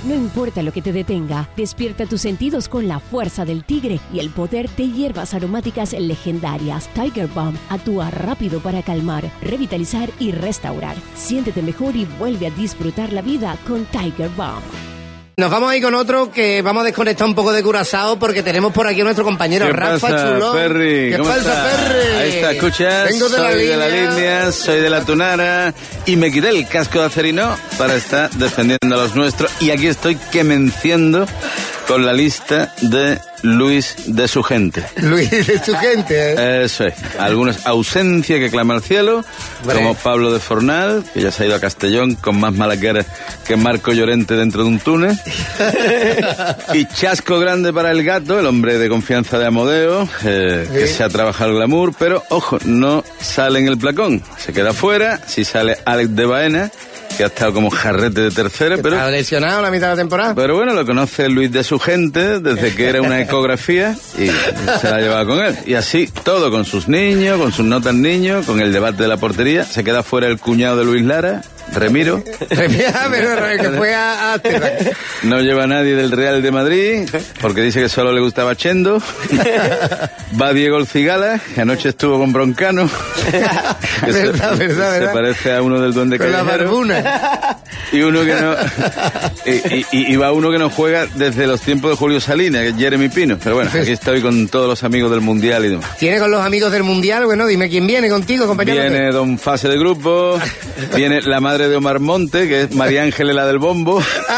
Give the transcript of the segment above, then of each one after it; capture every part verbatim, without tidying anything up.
No importa lo que te detenga, despierta tus sentidos con la fuerza del tigre y el poder de hierbas aromáticas legendarias. Tiger Balm actúa rápido para calmar, revitalizar y restaurar. Siéntete mejor y vuelve a disfrutar la vida con Tiger Balm. Nos vamos a ir con otro que vamos a desconectar un poco de Curazao porque tenemos por aquí a nuestro compañero Rafa pasa, Chulón. Ferri? ¿Qué ¿Cómo pasa, está? Ferri? Ahí está, escuchas. Vengo de soy la de línea. la línea, soy de la Tunara y me quité el casco de acerino para estar defendiendo a los nuestros. Y aquí estoy que me enciendo con la lista de Luis de su gente. Luis de su gente, ¿eh? Eso es. Algunos ausencia que clama al cielo, Vale. como Pablo de Fornal, que ya se ha ido a Castellón con más mala cara que Marco Llorente dentro de un túnel. Y chasco grande para el gato, el hombre de confianza de Amodeo, eh, Sí. que se ha trabajado el glamour, pero ojo, no sale en el placón. Se queda fuera, si sale Alex de Baena, que ha estado como jarrete de tercera, pero... Está lesionado la mitad de la temporada. Pero bueno, lo conoce Luis de su gente desde que era una ecografía y se la llevaba con él. Y así, todo con sus niños, con sus notas niños, con el debate de la portería. Se queda fuera el cuñado de Luis Lara, Remiro. Pero que fue a, a Amsterdam. No lleva a nadie del Real de Madrid, porque dice que solo le gustaba Chendo. Va Diego el Cigala, que anoche estuvo con Broncano. Que se, Verdad, verdad, se verdad. parece a uno del Duende Con la Callejero. barbuna. Y uno que no... Y, y, y va uno que no juega desde los tiempos de Julio Salinas, que es Jeremy Pino. Pero bueno, aquí estoy con todos los amigos del Mundial y demás. Tiene con los amigos del Mundial, bueno, dime quién viene contigo, compañero. Viene Don Fase de Grupo, viene la madre de Omar Monte, que es María Ángeles la del Bombo.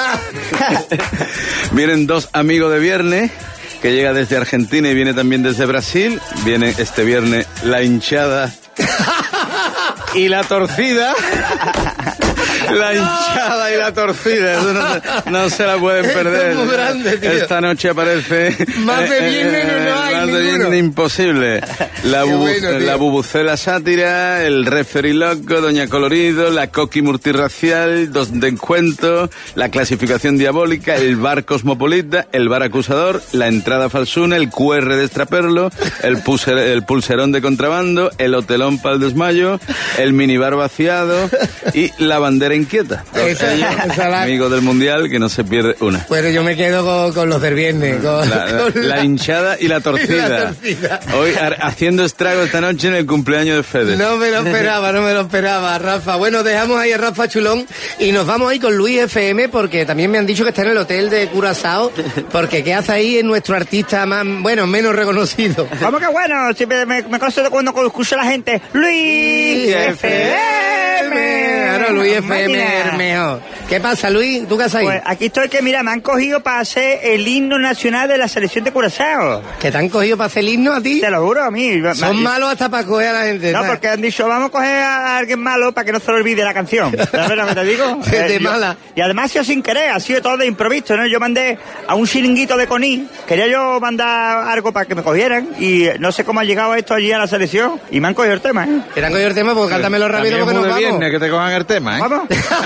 Vienen dos amigos de viernes, que llega desde Argentina y viene también desde Brasil. Viene este viernes la hinchada y la torcida. La hinchada y la torcida, eso no, se- no se la pueden Esto es perder. muy grande, tío. Esta noche aparece... Más de viernes no- no hay Más de ninguno. viernes imposible. La, Qué bubu- bueno, tío. la bubucela sátira, el referee loco, Doña Colorido, la coqui multirracial, dos de encuentro, la clasificación diabólica, el bar cosmopolita, el bar acusador, la entrada falsuna, el Q R de extraperlo, el, puser- el pulserón de contrabando, el hotelón para el desmayo, el minibar vaciado y la bandera inquieta. Esa- esa la- Amigo del Mundial, que no se pierde una. Bueno, yo me quedo con, con los del viernes. Con, La, la- con la hinchada y la torcida. y la torcida. Hoy har- haciendo estrago esta noche en el cumpleaños de Fede. No me lo esperaba, no me lo esperaba, Rafa. Bueno, dejamos ahí a Rafa Chulón y nos vamos ahí con Luis F M porque también me han dicho que está en el hotel de Curazao, porque ¿qué hace ahí? Es nuestro artista más, bueno, menos reconocido. ¿Cómo que bueno? Si me, me, me consta de cuando escucho a la gente. Luis F M. Claro, Luis F M Máquina. es el mejor. ¿Qué pasa, Luis? ¿Tú qué haces ahí? Pues aquí estoy que, mira, me han cogido para hacer el himno nacional de la selección de Curazao. ¿Que te han cogido para hacer el himno a ti? Te lo juro a mí. Son malos hasta para coger a la gente. No, ¿sabes? porque han dicho, vamos a coger a alguien malo para que no se le olvide la canción. ¿Sabes lo que te digo? De Eh, yo- mala. Y además ha sido sin querer, ha sido todo de improviso, ¿no? Yo mandé a un chiringuito de Coní, quería yo mandar algo para que me cogieran y no sé cómo ha llegado esto allí a la selección y me han cogido el tema, ¿eh? Que te han cogido el tema, pues cántamelo rápido porque nos de vamos. viernes que te cojan el tema, ¿eh? ¿Vamos?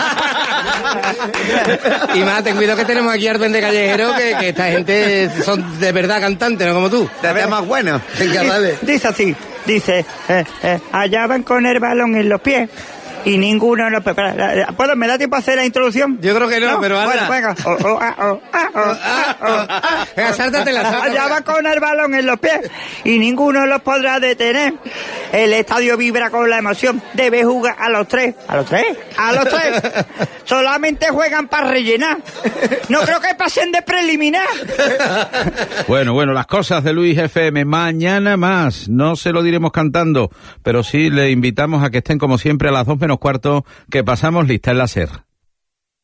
Y más, ten cuidado que tenemos aquí al duende callejero, que, que esta gente son de verdad cantantes, no como tú. A ver. más bueno. Venga, dale. Dice así, dice, eh, eh, allá van con el balón en los pies y ninguno lo... ¿Puedo? ¿Me da tiempo a hacer la introducción? Yo creo que no, pero Bueno, hazla. venga. Oh, oh, ah, oh, ah, oh, ah, oh, ah. Venga, sáltatela, sáltatela. Allá va con el balón en los pies y ninguno los podrá detener. El estadio vibra con la emoción. Debe jugar a los tres. ¿A los tres? A los tres. Solamente juegan para rellenar. No creo que pasen de preliminar. Bueno, bueno, las cosas de Luis F M. Mañana más. No se lo diremos cantando, pero sí le invitamos a que estén como siempre a las dos menos cuarto, que pasamos lista en la SER.